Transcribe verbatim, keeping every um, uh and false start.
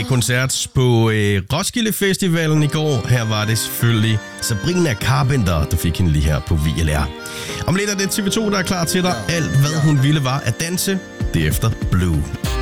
til koncert på øh, Roskilde Festivalen i går. Her var det selvfølgelig Sabrina Carpenter, der fik hende lige her på V L R. Om lidt er det T V to, der er klar til dig. Alt hvad hun ville var at danse. Det er efter Blue.